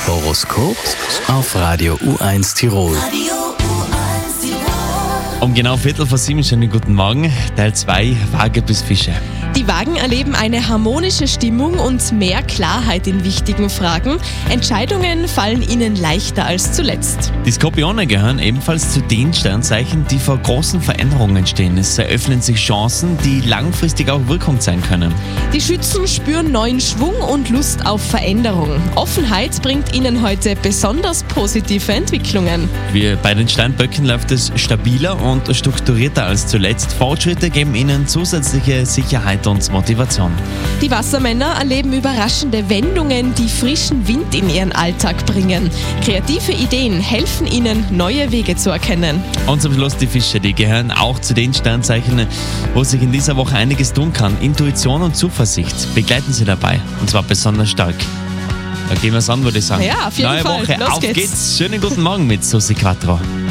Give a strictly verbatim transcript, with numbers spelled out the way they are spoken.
Horoskop auf Radio U eins Tirol. Um genau Viertel vor sieben, schönen guten Morgen. Teil zwei, Waage bis Fische. Die Wagen erleben eine harmonische Stimmung und mehr Klarheit in wichtigen Fragen. Entscheidungen fallen ihnen leichter als zuletzt. Die Skorpione gehören ebenfalls zu den Sternzeichen, die vor großen Veränderungen stehen. Es eröffnen sich Chancen, die langfristig auch Wirkung sein können. Die Schützen spüren neuen Schwung und Lust auf Veränderung. Offenheit bringt ihnen heute besonders positive Entwicklungen. Wir bei den Steinböcken läuft es stabiler und strukturierter als zuletzt. Fortschritte geben ihnen zusätzliche Sicherheit und Motivation. Die Wassermänner erleben überraschende Wendungen, die frischen Wind in ihren Alltag bringen. Kreative Ideen helfen ihnen, neue Wege zu erkennen. Und zum Schluss die Fische, die gehören auch zu den Sternzeichen, wo sich in dieser Woche einiges tun kann. Intuition und Zuversicht begleiten sie dabei, und zwar besonders stark. Da gehen wir es an, würde ich sagen. Ja, auf jeden Neue Fall. Woche, Los auf geht's. geht's. Schönen guten Morgen mit Susi Quattro.